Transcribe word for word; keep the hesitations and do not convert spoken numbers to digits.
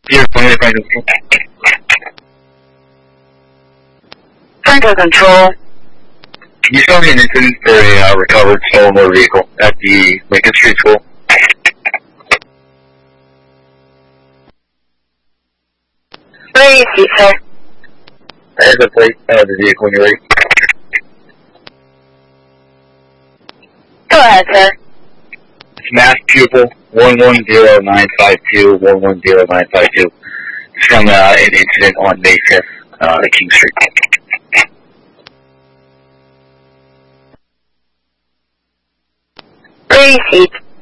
Zero point Franco. Franco Control. Can you show me an incident for a uh, recovered stolen motor vehicle at the Lincoln Street School? Where are you, seat, sir? I have the plate of the vehicle when you're ready. Go ahead, sir. It's Mass Pupil one one zero nine five two, one one zero nine five two. It's from uh, an incident on May fifth uh, at King Street. Where are you, seat?